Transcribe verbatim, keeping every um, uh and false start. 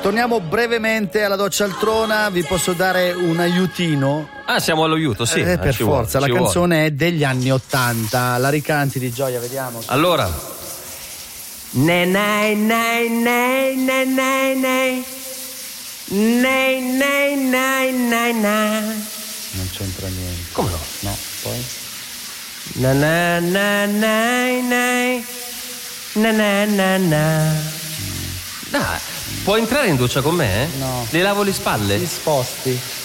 Torniamo brevemente alla doccia altrona, vi posso dare un aiutino? Ah, siamo allo aiuto, sì. Eh, per ci forza, vuole, la ci canzone vuole. è degli anni ottanta, la ricanti di Gioia, vediamo. Allora. Nei nei nei nei nei nei nei nei nei nei nei nei. Non c'entra niente. Come no? No, poi? Na na na na na na na na na. Dai, puoi entrare in doccia con me? Eh? No. Le lavo le spalle? Ti sposti.